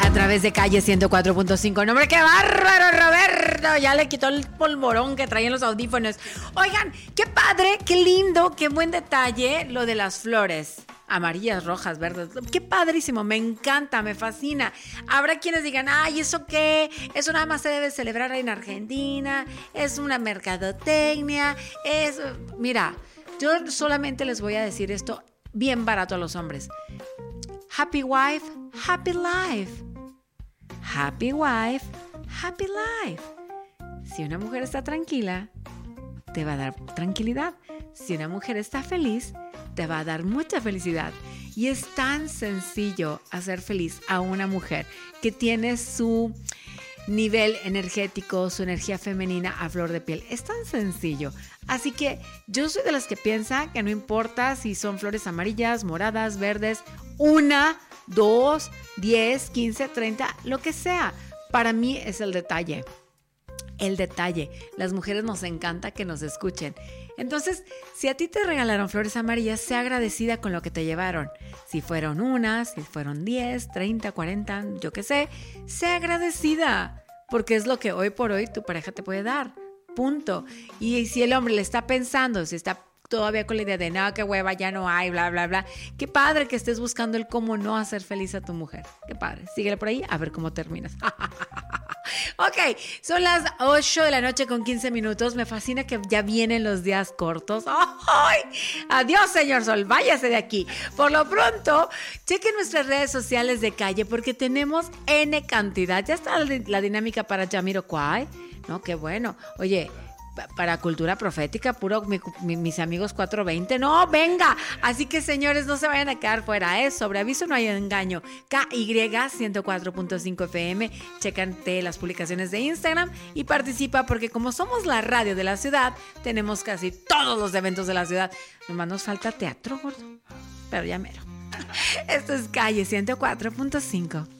A través de Calle 104.5. No, hombre, qué bárbaro, Roberto. Ya le quitó el polvorón que traía en los audífonos. Oigan, qué padre, qué lindo, qué buen detalle lo de las flores. Amarillas, rojas, verdes. Qué padrísimo, me encanta, me fascina. Habrá quienes digan, ay, ¿eso qué? Eso nada más se debe celebrar en Argentina. Es una mercadotecnia. Mira, yo solamente les voy a decir esto bien barato a los hombres. Happy wife, happy life. Happy wife, happy life. Si una mujer está tranquila, te va a dar tranquilidad. Si una mujer está feliz, te va a dar mucha felicidad. Y es tan sencillo hacer feliz a una mujer que tiene su nivel energético, su energía femenina a flor de piel. Es tan sencillo. Así que yo soy de las que piensa que no importa si son flores amarillas, moradas, verdes, 1, 2, 10, 15, 30, lo que sea. Para mí es el detalle. El detalle. Las mujeres nos encanta que nos escuchen. Entonces, si a ti te regalaron flores amarillas, sé agradecida con lo que te llevaron. Si fueron 1, si fueron 10, 30, 40, yo qué sé, sé agradecida. Porque es lo que hoy por hoy tu pareja te puede dar. Punto. Y si el hombre le está pensando, si está todavía con la idea de no, qué hueva, ya no hay, bla, bla, bla. Qué padre que estés buscando el cómo no hacer feliz a tu mujer. Qué padre. Síguele por ahí a ver cómo terminas. Ok, son las 8 de la noche con 15 minutos. Me fascina que ya vienen los días cortos. ¡Ay! Adiós, señor Sol, váyase de aquí. Por lo pronto, chequen nuestras redes sociales de Calle porque tenemos N cantidad. Ya está la dinámica para Jamiroquai, ¿no? Qué bueno. Oye, para cultura profética, puro mis amigos 420. No, venga. Así que, señores, no se vayan a quedar fuera, ¿eh? Sobre aviso no hay engaño. KY 104.5 FM. Chécate las publicaciones de Instagram y participa porque como somos la radio de la ciudad, tenemos casi todos los eventos de la ciudad. Nomás nos falta teatro, gordo. Pero ya mero. Esto es Calle 104.5.